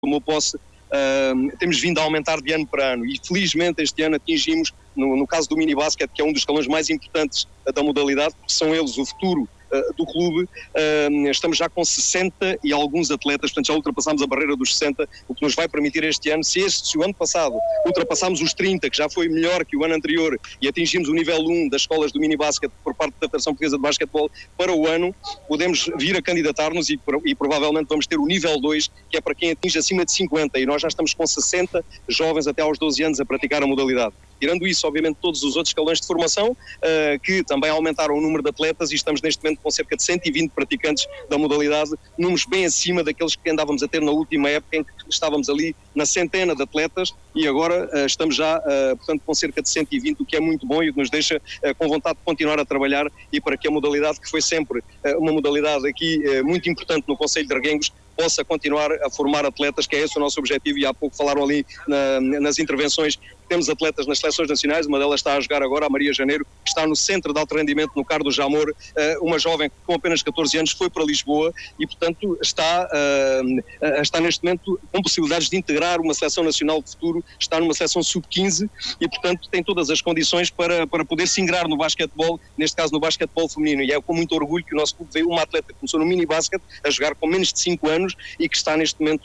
tomou posse, temos vindo a aumentar de ano para ano e felizmente este ano atingimos, no caso do mini-basket, que é um dos escalões mais importantes da modalidade, porque são eles o futuro do clube, estamos já com 60 e alguns atletas, portanto já ultrapassámos a barreira dos 60, o que nos vai permitir este ano, se o ano passado ultrapassámos os 30, que já foi melhor que o ano anterior, e atingimos o nível 1 das escolas do mini-basket por parte da Federação Portuguesa de Basquetebol, para o ano podemos vir a candidatar-nos e provavelmente vamos ter o nível 2, que é para quem atinge acima de 50, e nós já estamos com 60 jovens até aos 12 anos a praticar a modalidade. Tirando isso, obviamente, todos os outros escalões de formação, que também aumentaram o número de atletas, e estamos neste momento com cerca de 120 praticantes da modalidade, números bem acima daqueles que andávamos a ter na última época, em que estávamos ali na centena de atletas, e agora estamos já, portanto, com cerca de 120, o que é muito bom e o que nos deixa com vontade de continuar a trabalhar, e para que a modalidade, que foi sempre uma modalidade aqui muito importante no Concelho de Arguengos, possa continuar a formar atletas, que é esse o nosso objetivo, e há pouco falaram ali nas intervenções. Temos atletas nas seleções nacionais, uma delas está a jogar agora, a Maria Janeiro, que está no centro de alto rendimento no Carlos Jamor, uma jovem que com apenas 14 anos foi para Lisboa e, portanto, está neste momento com possibilidades de integrar uma seleção nacional de futuro, está numa seleção sub-15 e, portanto, tem todas as condições para poder se ingrar no basquetebol, neste caso no basquetebol feminino, e é com muito orgulho que o nosso clube vê uma atleta que começou no mini-basket a jogar com menos de 5 anos e que está neste momento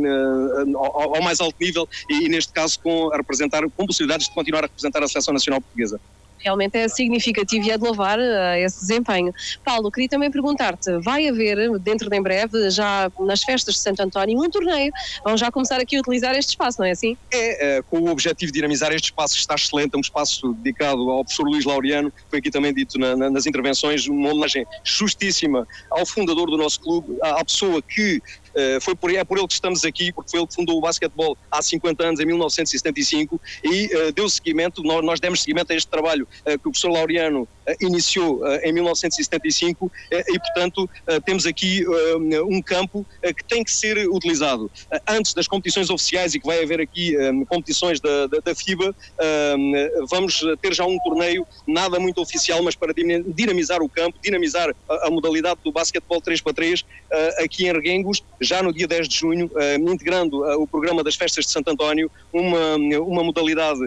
ao mais alto nível e neste caso com possibilidades de continuar a representar a Seleção Nacional Portuguesa. Realmente é significativo e é de louvar esse desempenho. Paulo, queria também perguntar-te, vai haver, dentro de em breve, já nas festas de Santo António, um torneio? Vão já começar aqui a utilizar este espaço, não é assim? Com o objetivo de dinamizar este espaço, que está excelente, é um espaço dedicado ao professor Luís Laureano, foi aqui também dito nas intervenções, uma homenagem justíssima ao fundador do nosso clube, à pessoa que é por ele que estamos aqui, porque foi ele que fundou o basquetebol há 50 anos, em 1975, e deu seguimento, nós demos seguimento a este trabalho que o professor Laureano iniciou em 1975 e, portanto, temos aqui um campo que tem que ser utilizado. Antes das competições oficiais, e que vai haver aqui competições da FIBA, vamos ter já um torneio, nada muito oficial, mas para dinamizar o campo, dinamizar a modalidade do basquetebol 3x3 aqui em Arguengos, já no dia 10 de junho, integrando o programa das festas de Santo António, uma modalidade,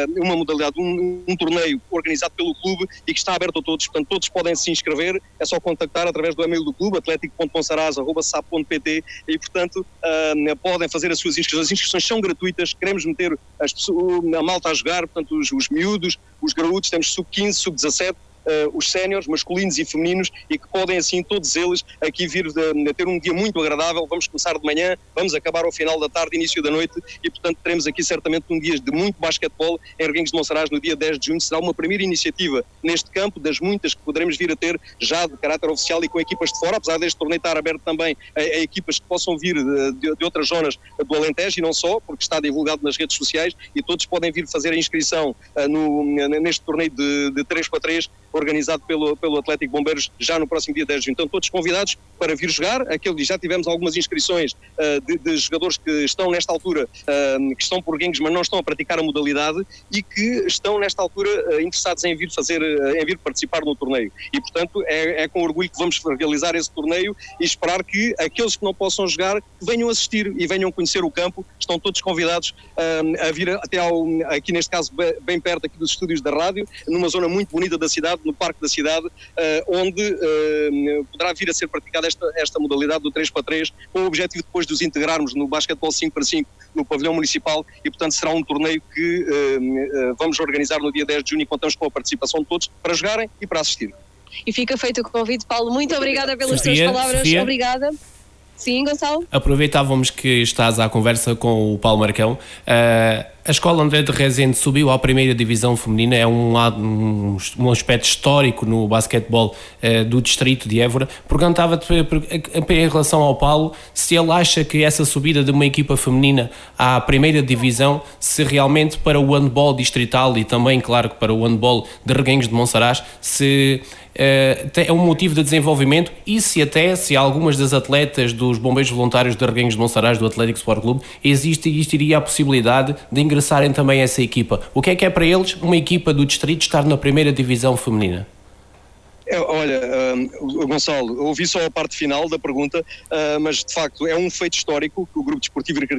um torneio organizado pelo clube e que está aberto a todos, portanto todos podem se inscrever, é só contactar através do e-mail do clube, atletico.monsaraz@sap.pt, e portanto podem fazer as suas inscrições. As inscrições são gratuitas, queremos meter a malta a jogar, portanto os miúdos, os graúdos, temos sub-15, sub-17, os séniores, masculinos e femininos, e que podem assim todos eles aqui vir ter um dia muito agradável. Vamos começar de manhã, vamos acabar ao final da tarde, início da noite, e portanto teremos aqui certamente um dia de muito basquetebol em Arguengos de Monsaraz no dia 10 de junho. Será uma primeira iniciativa neste campo, das muitas que poderemos vir a ter já de caráter oficial e com equipas de fora, apesar deste torneio estar aberto também a equipas que possam vir de outras zonas do Alentejo, e não só, porque está divulgado nas redes sociais, e todos podem vir fazer a inscrição neste torneio de 3x3 organizado pelo Atlético Bombeiros já no próximo dia 10 de junho. Então todos convidados para vir jogar. Já tivemos algumas inscrições de jogadores que estão nesta altura, que estão por Arguengos, mas não estão a praticar a modalidade e que estão nesta altura interessados em vir participar no torneio. E portanto é com orgulho que vamos realizar esse torneio e esperar que aqueles que não possam jogar venham assistir e venham conhecer o campo. Estão todos convidados a vir até aqui neste caso bem perto aqui dos estúdios da rádio, numa zona muito bonita da cidade, no Parque da Cidade, onde poderá vir a ser praticada esta modalidade do 3x3, com o objetivo depois de os integrarmos no basquetebol 5x5 no pavilhão municipal, e portanto será um torneio que vamos organizar no dia 10 de junho e contamos com a participação de todos para jogarem e para assistir. E fica feito o convite, Paulo. Muito obrigada pelas tuas palavras. Sofia. Obrigada. Sim, Gonçalo? Aproveitávamos que estás à conversa com o Paulo Marcão. A Escola André de Rezende subiu à primeira divisão feminina, é um aspecto histórico no basquetebol do distrito de Évora. Perguntava-te em relação ao Paulo se ele acha que essa subida de uma equipa feminina à primeira divisão, se realmente para o handball distrital e também, claro, para o handball de Reguengos de Monsaraz, se é um motivo de desenvolvimento, e se algumas das atletas dos bombeiros voluntários de Reguengos de Monsaraz, do Atlético Sport Clube, existiria a possibilidade de ingressarem também essa equipa. O que é para eles uma equipa do distrito estar na primeira divisão feminina? Olha, Gonçalo, ouvi só a parte final da pergunta, mas de facto é um feito histórico que o Grupo Desportivo